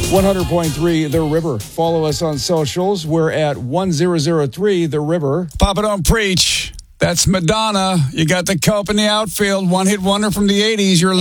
100.3 The River. Follow us on socials. We're at 1003 The River. Papa Don't Preach. That's Madonna. You got the Cope in the outfield. One-hit wonder from the 80s. You're